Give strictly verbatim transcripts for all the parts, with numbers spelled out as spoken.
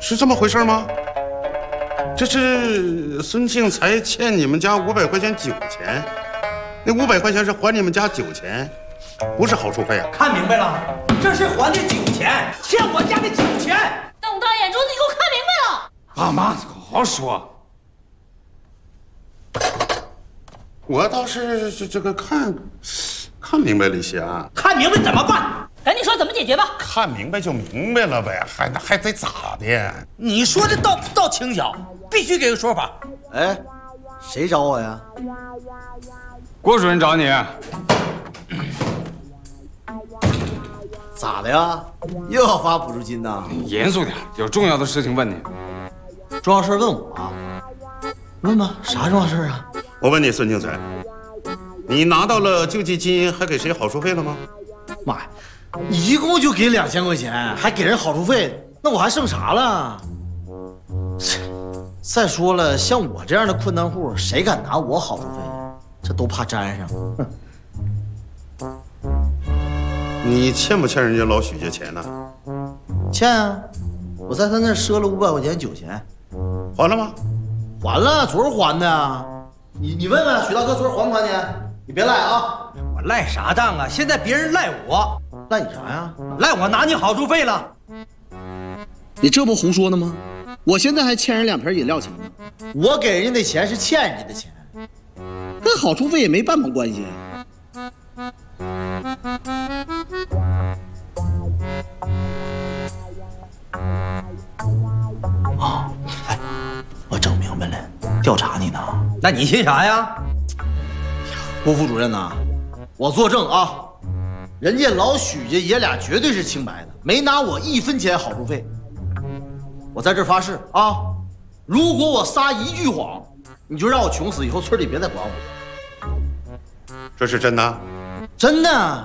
是这么回事吗？这是孙庆才欠你们家五百块钱酒钱，那五百块钱是还你们家酒钱，不是好处费啊！ 看明白了，这是还的酒钱，欠我家的酒钱。 瞪大眼珠子，你给我看明白了！ 爸妈，好好说。 我倒是这这个看看明白了一些啊。 看明白怎么办？ 赶紧说怎么解决吧！ 看明白就明白了呗，还还得咋的？ 你说的到到清晓，必须给个说法。 哎，谁找我呀？ 郭主任找你。 咋的呀？又要发补助金呐？ 严肃点，有重要的事情问你。 重要事问我啊？问吧，啥重要事啊？ 我问你，孙庆才，你拿到了救济金，还给谁好处费了吗？ 妈呀，一共就给两千块钱，还给人好处费，那我还剩啥了？再说了，像我这样的困难户，谁敢拿我好处费呀？这都怕沾上。哼。 你欠不欠人家老许家钱呢？ 欠啊！我在他那儿赊了五百块钱酒钱， 还了吗？ 还了，昨儿还的啊。你你问问许大哥，昨儿还不还你？你别赖啊！ 我赖啥账啊？现在别人赖我， 赖你啥呀？ 赖我拿你好处费了。 你这不胡说呢吗？我现在还欠人两瓶饮料钱呢。 我给人家的钱是欠人家的钱， 跟好处费也没半毛关系。 哦，哎，我整明白了，调查你呢。 那你信啥呀？ 郭副主任呐，我作证啊，人家老许家爷俩绝对是清白的，没拿我一分钱好处费。我在这发誓啊，如果我撒一句谎，你就让我穷死，以后村里别再管我。 这是真的？ 真的。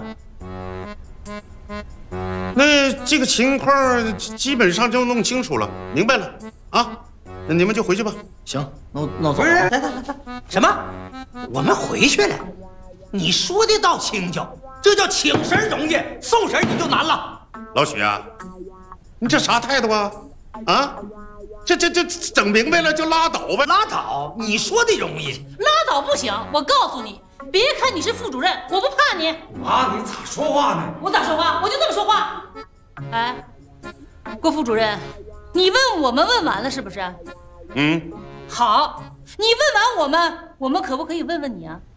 那这个情况基本上就弄清楚了，明白了啊？那你们就回去吧。 行，那我那我走。 不是，来来来来，什么？我们回去了？你说的倒轻巧，这叫请神容易，送神你就难了。 老许啊，你这啥态度啊？啊，这这这整明白了就拉倒呗。 拉倒，你说的容易， 拉倒不行，我告诉你，别看你是副主任，我不怕你。 妈，你咋说话呢？ 我咋说话？我就这么说话。哎，郭副主任，你问我们问完了是不是？ 嗯， 好，你问完我们，我们可不可以问问你啊？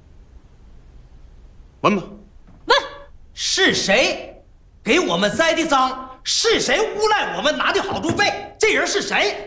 问吧。 问， 是谁给我们栽的赃？是谁诬赖我们拿的好处费？这人是谁？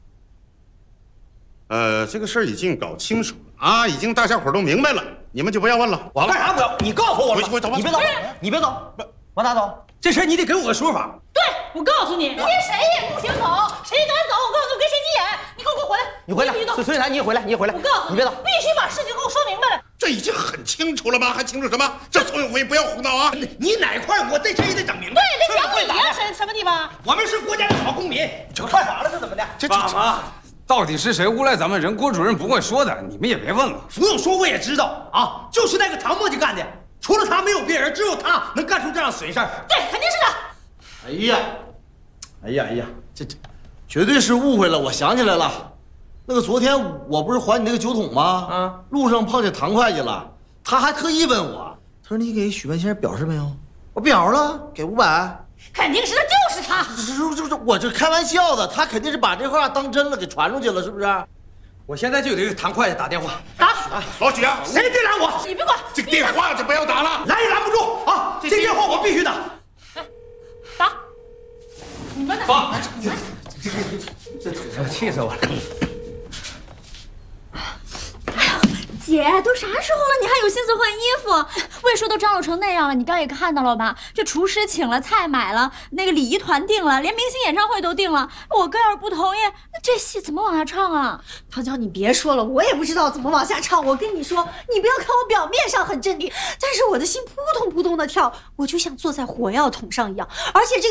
呃，这个事儿已经搞清楚了啊，已经大家伙都明白了，你们就不要问了。 我干啥不要？你告诉我了。 回去回去走吧。 你别走，你别走，往哪走？这事你得给我个说法。 对，我告诉你，跟谁也不行走，谁敢走，我告诉你跟谁急眼。你给我给我回来！ 你回来， 必须走。 孙孙才，你也回来，你也回来。 我告诉你别走， 必须把事情给我说明白了。 这已经很清楚了吗？还清楚什么？这村委会不要胡闹啊！ 你哪块我这事也得整明白。 对，跟讲理呀，什什么地方？ 我们是国家的好公民，这犯法了是怎么的？ 这爸妈，到底是谁诬赖咱们？人郭主任不会说的，你们也别问了。 不用说我也知道啊，就是那个唐墨迹干的，除了他没有别人，只有他能干出这样损事儿。 对，肯定是他。 哎呀，哎呀哎呀，这这绝对是误会了。我想起来了，那个昨天我不是还你那个酒桶吗？啊，路上碰见唐会计了，他还特意问我，他说你给许文先生表示没有？我表了，给五百。 肯定是他，就是他。 这这这，我这开玩笑的，他肯定是把这话当真了，给传出去了，是不是？ 我现在就给唐会计打电话。 打！ 老许啊， 谁别拦我？ 你别管， 这个电话就不要打了， 拦也拦不住啊！这电话我必须打。 打！你们打！ 爸， 气死我了！ 姐，都啥时候了，你还有心思换衣服？魏叔都张罗成那样了，你刚也看到了吧？这厨师请了，菜买了，那个礼仪团定了，连明星演唱会都定了。我哥要是不同意，那这戏怎么往下唱啊？ 唐娇，你别说了，我也不知道怎么往下唱。我跟你说，你不要看我表面上很镇定，但是我的心扑通扑通的跳，我就像坐在火药桶上一样，而且这个。